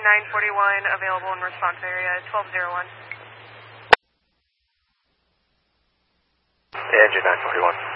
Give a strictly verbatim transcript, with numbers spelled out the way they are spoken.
nine forty-one available in response area twelve oh one. Yeah, engine nine forty-one.